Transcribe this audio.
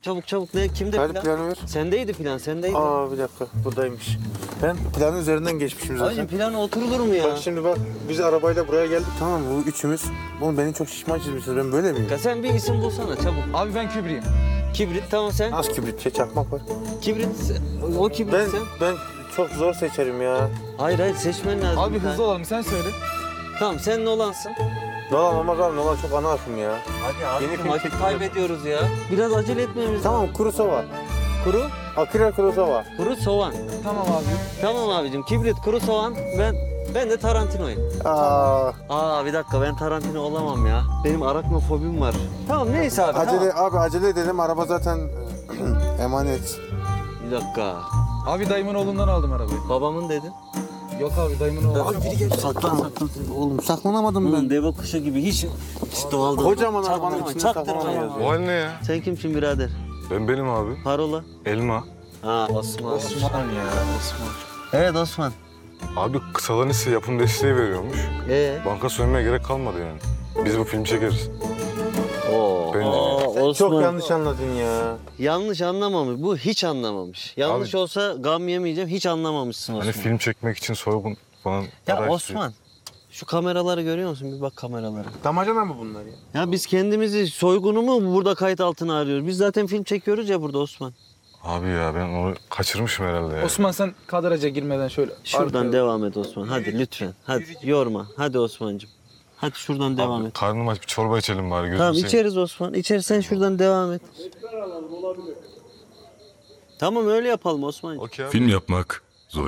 Çabuk çabuk. Ne? Kimde Hadi plan? planı ver. Sendeydi plan, sendeydi. Aa bir dakika buradaymış. Ben planın üzerinden geçmişim zaten. Abicim plana oturulur mu ya? Bak şimdi bak biz arabayla buraya geldik tamam mı? Bu üçümüz. Oğlum beni çok şişman çizmişsiniz. Ben böyle miyim? Ya sen bir isim bulsana çabuk. Abi ben Kübriyim. Kibrit tamam sen. Az kibrit çakmak var. Kibrit o kibrit Ben sen. ben çok zor seçerim ya. Hayır seçmen lazım. Abi bir tane. hızlı olalım sen söyle. Tamam sen Nolan'sın. Nolan olmaz abi Nolan çok ana akım ya. Hadi Yeni film vakit çektim. kaybediyoruz ya. Biraz acele etmemiz lazım. Tamam Kurosawa. Kuru, Akira Kurosawa. kuru soğan. Tamam abi. Tamam abicim kibrit, kuru soğan. Ben de Tarantino'yum. Aa, Bir dakika ben Tarantino olamam ya. Benim araknofobim var. Tamam neyse abi acele tamam. abi acele edelim araba zaten emanet. Bir dakika. Abi dayımın oğlundan aldım arabayı. Babamın dedin. Yok abi dayımın oğlu. Abi biri geldi. Saklan. Oğlum saklanamadım Ben deve kuşu gibi hiç doğal değil. Kocaman arabanın içinde çaktırma. saklanamıyoruz. O hal ne ya? Sen kimsin birader? Benim abi. Parola. Elma. Ha Osman. Osman ya Osman. Evet Osman. Abi kısalan ise yapım desteği veriyormuş. Banka soymaya gerek kalmadı yani. Biz bu film çekeriz. Oo. Bence. Osman. Çok yanlış anladın ya. Yanlış anlamamış. Bu hiç anlamamış. Yanlış Abi- olsa gam yemeyeceğim. Hiç anlamamışsın Osman. Hani film çekmek için soygun falan. Ya para Osman. Şu kameraları görüyor musun? Bir bak kameralara. Damacana mı bunlar ya? Ya biz kendimizi soygunu mu burada kayıt altına arıyoruz? Biz zaten film çekiyoruz ya burada Osman. Abi ya ben onu kaçırmışım herhalde ya. Osman sen kadraja girmeden şöyle. Şuradan arkaya- devam et Osman. Hadi lütfen. Hadi yorma. Hadi Osman'cığım. Hadi şuradan devam Abi, et. karnım aç bir çorba içelim bari gözüm Tamam seveyim. içeriz Osman. İçeriz sen şuradan devam et. Tamam öyle yapalım Osman. Okey abi. Film yapmak